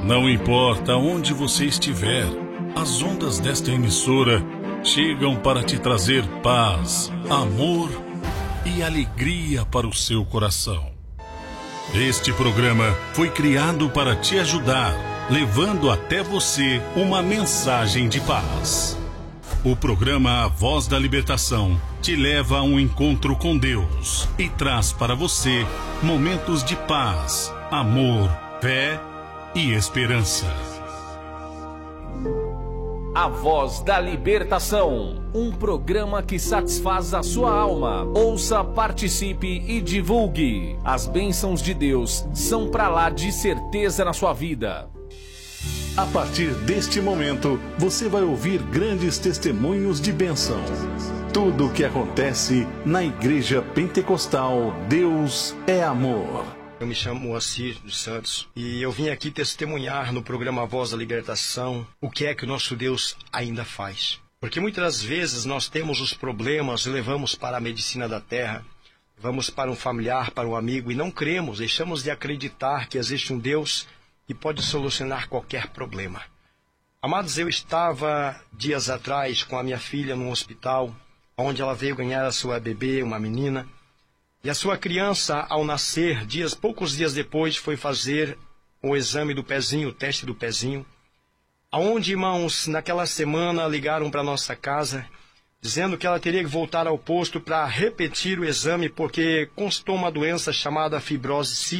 Não importa onde você estiver, as ondas desta emissora chegam para te trazer paz, amor e alegria para o seu coração. Este programa foi criado para te ajudar, levando até você uma mensagem de paz. O programa A Voz da Libertação te leva a um encontro com Deus e traz para você momentos de paz, amor, fé e esperança. A Voz da Libertação, um programa que satisfaz a sua alma. Ouça, participe e divulgue. As bênçãos de Deus são pra lá de certeza na sua vida. A partir deste momento, você vai ouvir grandes testemunhos de bênção. Tudo o que acontece na Igreja Pentecostal Deus é Amor. Eu me chamo Moacir dos Santos e eu vim aqui testemunhar no programa Voz da Libertação o que é que o nosso Deus ainda faz. Porque muitas vezes nós temos os problemas e levamos para a medicina da terra, vamos para um familiar, para um amigo e não cremos, deixamos de acreditar que existe um Deus que pode solucionar qualquer problema. Amados, eu estava dias atrás com a minha filha num hospital, onde ela veio ganhar a sua bebê, uma menina. E a sua criança, ao nascer, poucos dias depois, foi fazer o exame do pezinho, o teste do pezinho. Aonde, irmãos, naquela semana ligaram para nossa casa, dizendo que ela teria que voltar ao posto para repetir o exame, porque constou uma doença chamada fibrose cística.